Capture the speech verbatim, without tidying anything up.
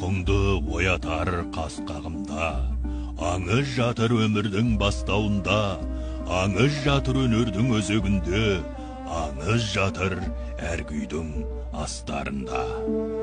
рухыңды оятар қас қағымда. Аңыз жатыр өмірдің бастауында, аңыз жатыр өнердің өзегінде, аңыз жатыр әр күйдің астарында.